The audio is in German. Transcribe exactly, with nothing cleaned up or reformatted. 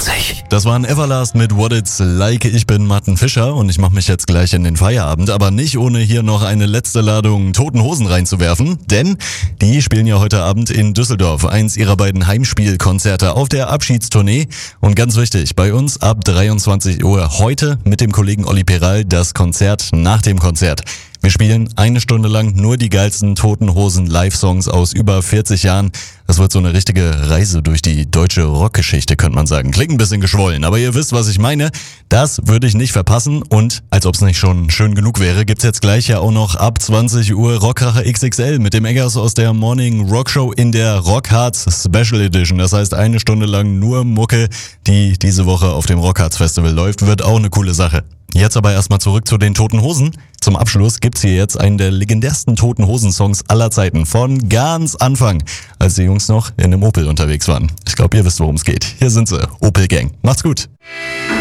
vierundzwanzig. Das war ein Everlast mit What It's Like. Ich bin Martin Fischer und ich mache mich jetzt gleich in den Feierabend, aber nicht ohne hier noch eine letzte Ladung Toten Hosen reinzuwerfen, denn die spielen ja heute Abend in Düsseldorf eins ihrer beiden Heimspielkonzerte auf der Abschiedstournee. Und ganz wichtig, bei uns ab dreiundzwanzig Uhr heute mit dem Kollegen Olli Peral das Konzert nach dem Konzert. Wir spielen eine Stunde lang nur die geilsten Toten Hosen Live-Songs aus über vierzig Jahren. Das wird so eine richtige Reise durch die deutsche Rockgeschichte, könnte man sagen. Klingt ein bisschen geschwollen, aber ihr wisst, was ich meine. Das würde ich nicht verpassen und als ob es nicht schon schön genug wäre, gibt's jetzt gleich ja auch noch ab zwanzig Uhr Rockracher X X L mit dem Eggers aus der Morning Rock Show in der Rockharz Special Edition. Das heißt eine Stunde lang nur Mucke, die diese Woche auf dem Rockharz Festival läuft. Wird auch eine coole Sache. Jetzt aber erstmal zurück zu den Toten Hosen. Zum Abschluss gibt's hier jetzt einen der legendärsten Toten Hosen Songs aller Zeiten von ganz Anfang, als die Jungs noch in einem Opel unterwegs waren. Ich glaube, ihr wisst, worum es geht. Hier sind sie, Opel Gang. Macht's gut.